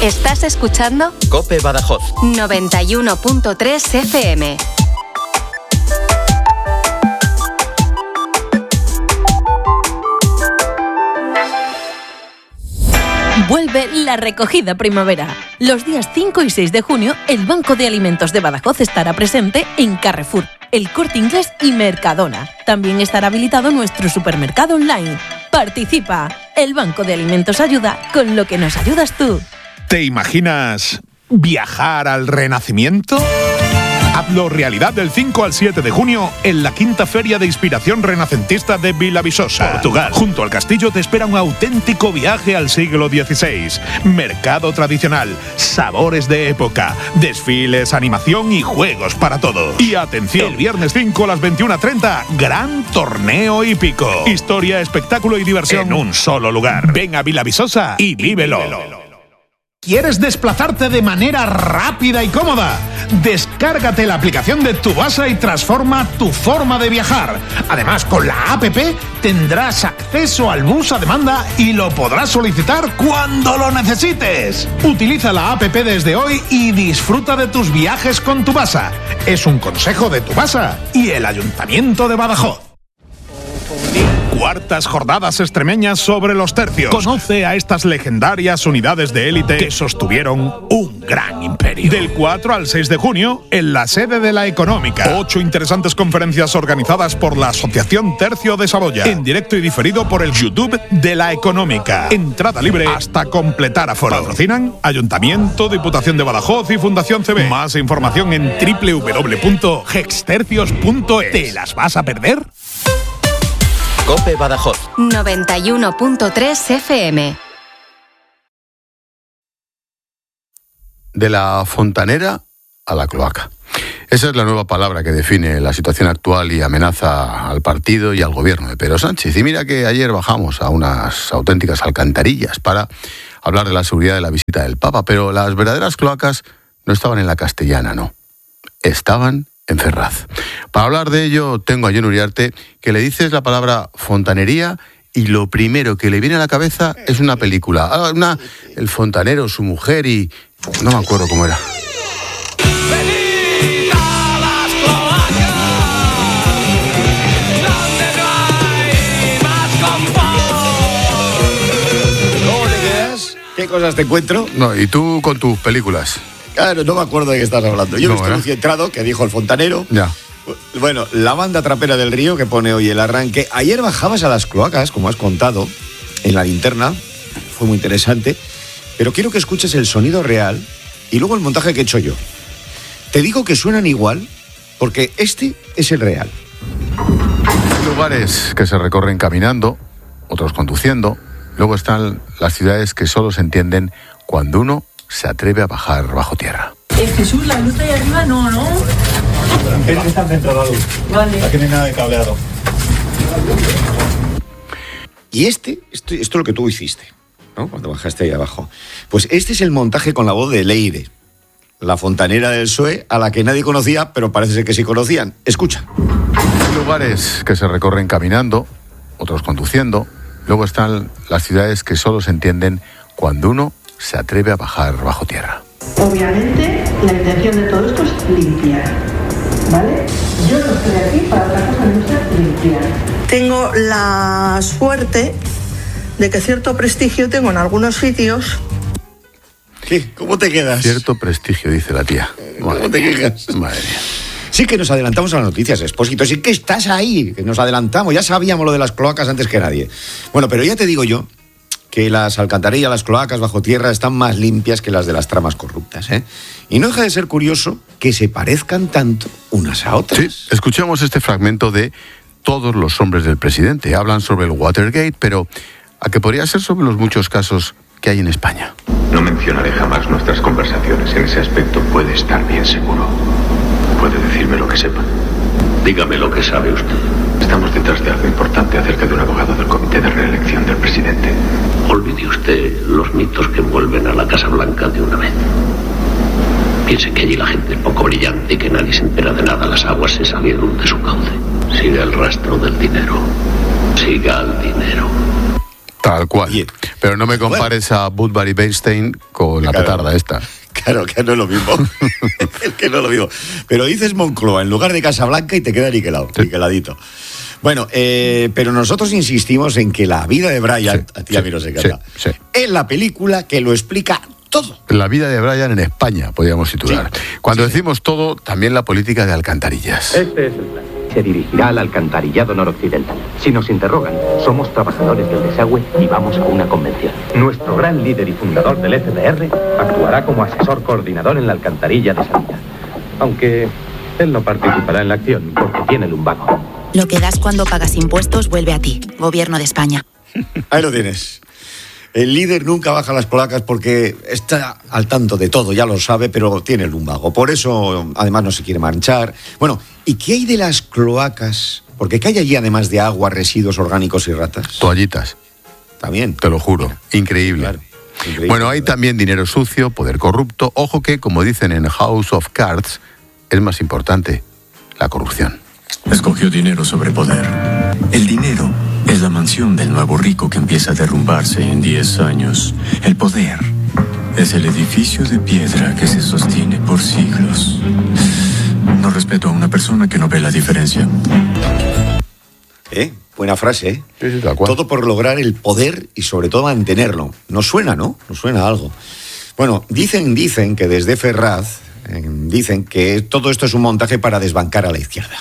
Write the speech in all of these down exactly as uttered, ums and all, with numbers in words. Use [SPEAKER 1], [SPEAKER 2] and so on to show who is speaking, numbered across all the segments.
[SPEAKER 1] ¿Estás escuchando?
[SPEAKER 2] COPE Badajoz.
[SPEAKER 1] noventa y uno punto tres F M.
[SPEAKER 3] Vuelve la recogida primavera. Los días cinco y seis de junio, el Banco de Alimentos de Badajoz estará presente en Carrefour, El Corte Inglés y Mercadona. También estará habilitado nuestro supermercado online. Participa. El Banco de Alimentos ayuda con lo que nos ayudas tú.
[SPEAKER 4] ¿Te imaginas viajar al Renacimiento? Hazlo realidad del cinco al siete de junio en la quinta Feria de Inspiración Renacentista de Villavisosa, Portugal. Junto al castillo te espera un auténtico viaje al siglo dieciséis. Mercado tradicional, sabores de época, desfiles, animación y juegos para todos. Y atención, el viernes cinco a las veintiuna treinta, gran torneo hípico. Historia, espectáculo y diversión en un solo lugar. Ven a Villavisosa y vívelo. ¿Quieres desplazarte de manera rápida y cómoda? Descárgate la aplicación de Tubasa y transforma tu forma de viajar. Además, con la app tendrás acceso al bus a demanda y lo podrás solicitar cuando lo necesites. Utiliza la app desde hoy y disfruta de tus viajes con Tubasa. Es un consejo de Tubasa y el Ayuntamiento de Badajoz. Cuartas jornadas extremeñas sobre los tercios. Conoce a estas legendarias unidades de élite que sostuvieron un gran imperio. Del cuatro al seis de junio, en la sede de La Económica. Ocho interesantes conferencias organizadas por la Asociación Tercio de Saboya. En directo y diferido por el YouTube de La Económica. Entrada libre hasta completar aforo. Patrocinan Ayuntamiento, Diputación de Badajoz y Fundación C B. Más información en doble u doble u doble u punto gextercios punto es. ¿Te las vas a perder?
[SPEAKER 2] COPE Badajoz.
[SPEAKER 1] noventa y uno punto tres F M.
[SPEAKER 5] De la fontanera a la cloaca. Esa es la nueva palabra que define la situación actual y amenaza al partido y al gobierno de Pedro Sánchez. Y mira que ayer bajamos a unas auténticas alcantarillas para hablar de la seguridad de la visita del Papa, pero las verdaderas cloacas no estaban en la Castellana, no. Estaban en Ferraz. Para hablar de ello, tengo a Jon Uriarte, que le dices la palabra fontanería y lo primero que le viene a la cabeza es una película. Una, el fontanero, su mujer y... no me acuerdo cómo era.
[SPEAKER 6] ¿Cómo te quedas? ¿Qué cosas te encuentro?
[SPEAKER 5] No, y tú con tus películas.
[SPEAKER 6] Claro, no me acuerdo de qué estás hablando. Yo
[SPEAKER 5] No,
[SPEAKER 6] he visto
[SPEAKER 5] ¿eh?
[SPEAKER 6] Lucio Entrado, que dijo el fontanero.
[SPEAKER 5] Ya.
[SPEAKER 6] Bueno, la banda trapera del Río, que pone hoy el arranque. Ayer bajabas a las cloacas, como has contado, en la linterna. Fue muy interesante. Pero quiero que escuches el sonido real y luego el montaje que he hecho yo. Te digo que suenan igual porque este es el real.
[SPEAKER 5] Hay lugares que se recorren caminando, otros conduciendo. Luego están las ciudades que solo se entienden cuando uno se atreve a bajar bajo tierra.
[SPEAKER 7] Eh, Jesús, la luz de ahí arriba no, ¿no?
[SPEAKER 8] Tiene que estar dentro de la luz.
[SPEAKER 7] Vale.
[SPEAKER 8] Aquí no hay nada de cableado.
[SPEAKER 6] Y este, esto, esto es lo que tú hiciste, ¿no? Cuando bajaste ahí abajo. Pues este es el montaje con la voz de Leire, la fontanera del P S O E, a la que nadie conocía, pero parece ser que sí conocían. Escucha.
[SPEAKER 5] Hay lugares que se recorren caminando, otros conduciendo. Luego están las ciudades que solo se entienden cuando uno se atreve a bajar bajo tierra.
[SPEAKER 9] Obviamente, la intención de todo esto es limpiar, ¿vale? Yo no estoy aquí para otra cosa que no sea limpiar. Tengo la suerte de que cierto prestigio tengo en algunos sitios.
[SPEAKER 6] ¿Qué? ¿Cómo te quedas?
[SPEAKER 5] Cierto prestigio, dice la tía.
[SPEAKER 6] ¿Cómo te quejas?
[SPEAKER 5] Madre mía.
[SPEAKER 6] Sí que nos adelantamos a las noticias, Expósito. Sí que estás ahí, que nos adelantamos. Ya sabíamos lo de las cloacas antes que nadie. Bueno, pero ya te digo yo que las alcantarillas, las cloacas bajo tierra están más limpias que las de las tramas corruptas, ¿eh? Y no deja de ser curioso que se parezcan tanto unas a otras.
[SPEAKER 5] Sí, escuchemos este fragmento de Todos los hombres del presidente. Hablan sobre el Watergate, pero a que podría ser sobre los muchos casos que hay en España.
[SPEAKER 10] No mencionaré jamás nuestras conversaciones. En ese aspecto puede estar bien seguro. Puede decirme lo que sepa. Dígame lo que sabe usted. Estamos detrás de algo importante acerca de un abogado del comité de reelección del presidente.
[SPEAKER 11] Olvide usted los mitos que envuelven a la Casa Blanca de una vez. Piense que allí la gente es poco brillante y que nadie se entera de nada. Las aguas se salieron de su cauce. Siga el rastro del dinero. Siga el dinero.
[SPEAKER 5] Tal cual.
[SPEAKER 6] Bien.
[SPEAKER 5] Pero no me compares bueno. a Woodbury Bernstein con la claro, petarda esta.
[SPEAKER 6] Claro, que no es lo mismo. Es que no es lo mismo. Pero dices Moncloa en lugar de Casablanca y te queda niquelado, sí. niqueladito. Bueno, eh, pero nosotros insistimos en que la vida de Brian, sí, a ti sí, a mí nos encanta, sí, sí. es la película que lo explica todo.
[SPEAKER 5] La vida de Brian en España, podríamos titular. Sí. Cuando sí, decimos sí. todo, también la política de alcantarillas.
[SPEAKER 12] Este es el plan. Se dirigirá al alcantarillado noroccidental. Si nos interrogan, somos trabajadores del desagüe y vamos a una convención. Nuestro gran líder y fundador del F D R actuará como asesor coordinador en la alcantarilla de Sanidad. Aunque él no participará en la acción porque tiene lumbago.
[SPEAKER 13] Lo que das cuando pagas impuestos vuelve a ti, Gobierno de España.
[SPEAKER 6] Ahí lo tienes. El líder nunca baja las placas porque está al tanto de todo, ya lo sabe, pero tiene el lumbago. Por eso, además, no se quiere marchar. Bueno, ¿y qué hay de las cloacas? Porque ¿qué hay allí además de agua, residuos orgánicos y ratas?
[SPEAKER 5] Toallitas.
[SPEAKER 6] También.
[SPEAKER 5] Te lo juro. Increíble. Claro. Increíble. Bueno, hay también dinero sucio, poder corrupto. Ojo que, como dicen en House of Cards, es más importante la corrupción.
[SPEAKER 14] Escogió dinero sobre poder. El dinero es la mansión del nuevo rico que empieza a derrumbarse en diez años. El poder es el edificio de piedra que se sostiene por siglos. No respeto a una persona que no ve la diferencia.
[SPEAKER 6] ¿Eh? Buena frase, ¿eh? Sí, sí, todo por lograr el poder y sobre todo mantenerlo. Nos suena, ¿no? Nos suena algo. Bueno, dicen, dicen que desde Ferraz, eh, dicen que todo esto es un montaje para desbancar a la izquierda.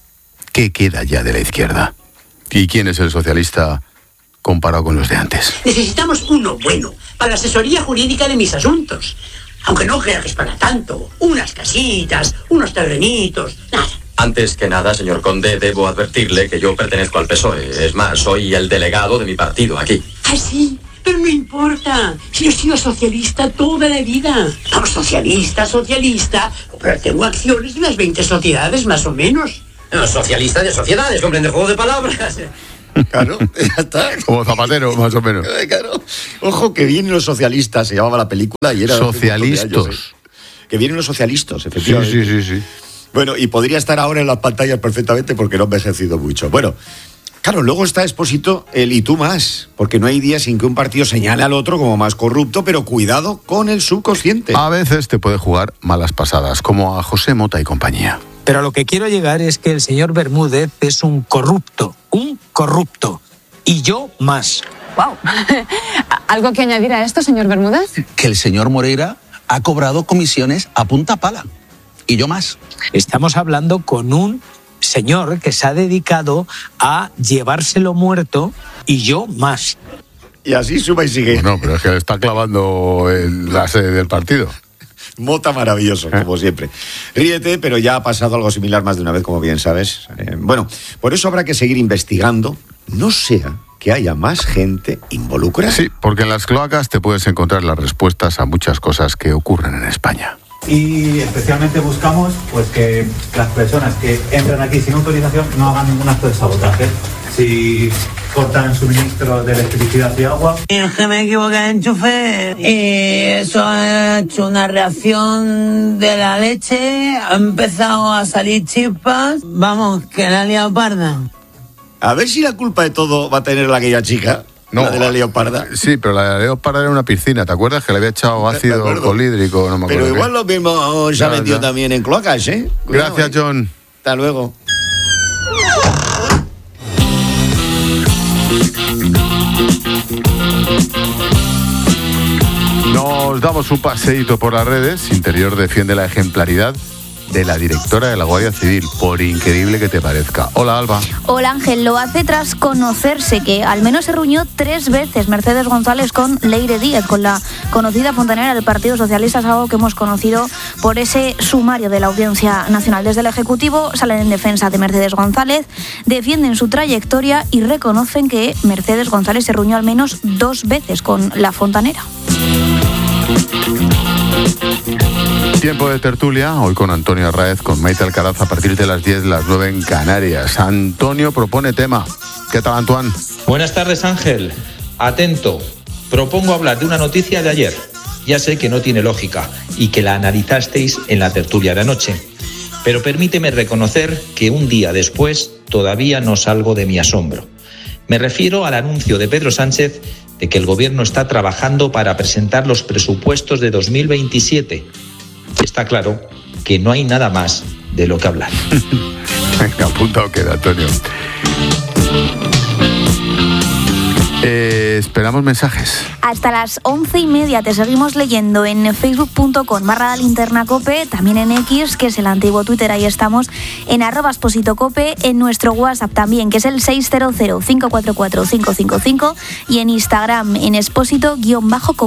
[SPEAKER 5] ¿Qué queda ya de la izquierda? ¿Y quién es el socialista comparado con los de antes?
[SPEAKER 15] Necesitamos uno bueno para la asesoría jurídica de mis asuntos. Aunque no crea que es para tanto. Unas casitas, unos terrenitos, nada.
[SPEAKER 2] Antes que nada, señor conde, debo advertirle que yo pertenezco al P S O E. Es más, soy el delegado de mi partido aquí.
[SPEAKER 15] ¿Ah, sí? Pero no importa. Si yo he sido socialista toda la vida. Vamos, socialista, socialista. Pero tengo acciones de unas veinte sociedades, más o menos.
[SPEAKER 2] No, socialista de sociedades, comprende juego de palabras.
[SPEAKER 6] Claro, ya está.
[SPEAKER 5] Como Zapatero, más o menos.
[SPEAKER 6] Claro. Ojo, que vienen los socialistas, se llamaba la película y era...
[SPEAKER 5] Socialistas.
[SPEAKER 6] Años, ¿eh? Que vienen los socialistas, efectivamente.
[SPEAKER 5] Sí, sí, sí, sí.
[SPEAKER 6] Bueno, y podría estar ahora en las pantallas perfectamente porque no ha envejecido mucho. Bueno, claro, luego está Expósito el y tú más, porque no hay día sin que un partido señale al otro como más corrupto, pero cuidado con el subconsciente.
[SPEAKER 5] A veces te puede jugar malas pasadas, como a José Mota y compañía.
[SPEAKER 16] Pero a lo que quiero llegar es que el señor Bermúdez es un corrupto, un corrupto. Y yo más.
[SPEAKER 17] Wow. ¿Algo que añadir a esto, señor Bermúdez?
[SPEAKER 18] Que el señor Moreira ha cobrado comisiones a punta pala. Y yo más.
[SPEAKER 16] Estamos hablando con un señor que se ha dedicado a llevárselo muerto y yo más.
[SPEAKER 6] Y así suma y sigue.
[SPEAKER 5] No, pero es que le está clavando el, la sede del partido.
[SPEAKER 6] Mota maravilloso, como siempre. Ríete, pero ya ha pasado algo similar más de una vez, como bien sabes. Eh, bueno, por eso habrá que seguir investigando, no sea que haya más gente involucrada.
[SPEAKER 5] Sí, porque en las cloacas te puedes encontrar las respuestas a muchas cosas que ocurren en España.
[SPEAKER 8] Y especialmente buscamos pues que las personas que entran aquí sin autorización no hagan ningún acto de sabotaje. Si cortan suministro de electricidad y agua.
[SPEAKER 19] Es que me equivoqué de enchufe y eso ha hecho una reacción de la leche, ha empezado a salir chispas, vamos, que la ha liado parda.
[SPEAKER 6] A ver si la culpa de todo va a tener aquella chica. No, la de la leoparda.
[SPEAKER 5] Sí, pero la de la leoparda era una piscina, ¿te acuerdas? Que le había echado ácido clorhídrico, no me acuerdo.
[SPEAKER 6] Pero igual qué. Lo mismo se ha metido ya. También en cloacas, ¿eh?
[SPEAKER 5] Cuidado, gracias, ¿eh? John.
[SPEAKER 6] Hasta luego.
[SPEAKER 5] Nos damos un paseíto por las redes. Interior defiende la ejemplaridad de la directora de la Guardia Civil, por increíble que te parezca. Hola, Alba.
[SPEAKER 20] Hola, Ángel. Lo hace tras conocerse que al menos se reunió tres veces Mercedes González con Leire Díez, con la conocida fontanera del Partido Socialista. Es algo que hemos conocido por ese sumario de la Audiencia Nacional. Desde el Ejecutivo salen en defensa de Mercedes González, defienden su trayectoria y reconocen que Mercedes González se reunió al menos dos veces con la fontanera.
[SPEAKER 5] Tiempo de tertulia, hoy con Antonio Arraez, con Maite Alcaraz a partir de las diez, las nueve en Canarias. Antonio propone tema. ¿Qué tal, Antoine?
[SPEAKER 21] Buenas tardes, Ángel. Atento. Propongo hablar de una noticia de ayer. Ya sé que no tiene lógica y que la analizasteis en la tertulia de anoche. Pero permíteme reconocer que un día después todavía no salgo de mi asombro. Me refiero al anuncio de Pedro Sánchez de que el Gobierno está trabajando para presentar los presupuestos de dos mil veintisiete. Está claro que no hay nada más de lo que hablar.
[SPEAKER 5] Venga, apuntado queda, Antonio. Eh, esperamos mensajes.
[SPEAKER 20] Hasta las once y media te seguimos leyendo en facebook punto com barra linterna cope, también en X, que es el antiguo Twitter, ahí estamos, en arroba Expósito Cope, en nuestro WhatsApp también, que es el seis cero cero, cinco cuatro cuatro, cinco cinco cinco, y en Instagram en Expósito-Cope.